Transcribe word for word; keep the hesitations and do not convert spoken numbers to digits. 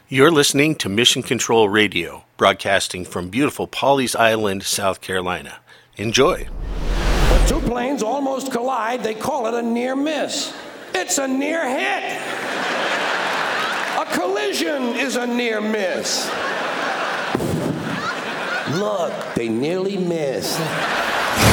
You're listening to Mission Control Radio, broadcasting from beautiful Pawleys Island, South Carolina. Enjoy. When two planes almost collide, they call it a near miss. It's a near hit. A collision is a near miss. Look, they nearly missed.